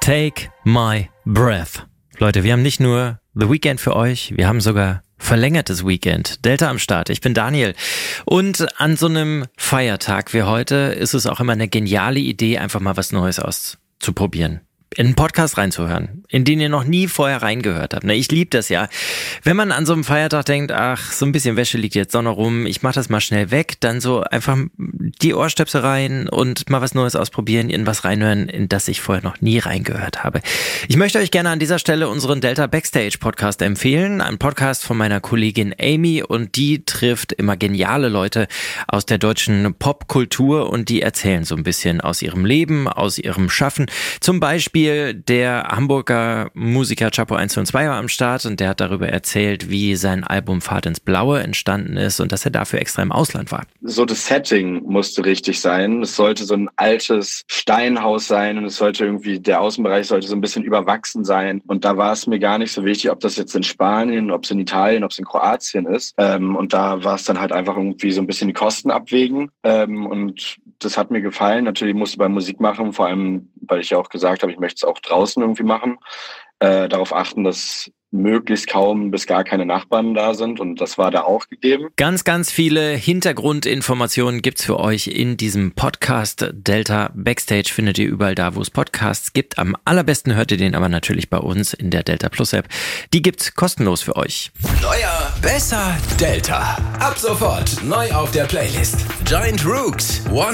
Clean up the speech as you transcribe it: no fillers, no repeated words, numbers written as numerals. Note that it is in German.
Take My Breath. Leute, wir haben nicht nur The Weeknd für euch, wir haben sogar verlängertes Weekend. Delta am Start, ich bin Daniel. Und an so einem Feiertag wie heute ist es auch immer eine geniale Idee, einfach mal was Neues auszuprobieren. In einen Podcast reinzuhören, in den ihr noch nie vorher reingehört habt. Ich liebe das ja. Wenn man an so einem Feiertag denkt, ach, so ein bisschen Wäsche liegt jetzt doch noch rum, ich mach das mal schnell weg, dann so einfach die Ohrstöpsel rein und mal was Neues ausprobieren, in was reinhören, in das ich vorher noch nie reingehört habe. Ich möchte euch gerne an dieser Stelle unseren Delta Backstage Podcast empfehlen. Ein Podcast von meiner Kollegin Amy, und die trifft immer geniale Leute aus der deutschen Popkultur und die erzählen so ein bisschen aus ihrem Leben, aus ihrem Schaffen. Zum Beispiel der Hamburger Musiker Chapo 1 und 2 war am Start und der hat darüber erzählt, wie sein Album Fahrt ins Blaue entstanden ist und dass er dafür extra im Ausland war. So das Setting musste richtig sein. Es sollte so ein altes Steinhaus sein und es sollte irgendwie, der Außenbereich sollte so ein bisschen überwachsen sein. Und da war es mir gar nicht so wichtig, ob das jetzt in Spanien, ob es in Italien, ob es in Kroatien ist. Und da war es dann halt einfach irgendwie so ein bisschen die Kosten abwägen. Und das hat mir gefallen. Natürlich musste ich beim Musik machen, vor allem, weil ich ja auch gesagt habe, ich möchte es auch draußen irgendwie machen. Darauf achten, dass möglichst kaum bis gar keine Nachbarn da sind, und das war da auch gegeben. Ganz, ganz viele Hintergrundinformationen gibt's für euch in diesem Podcast. Delta Backstage findet ihr überall da, wo es Podcasts gibt. Am allerbesten hört ihr den aber natürlich bei uns in der Delta Plus App. Die gibt's kostenlos für euch. Neuer, besser, Delta. Ab sofort neu auf der Playlist. Giant Rooks, One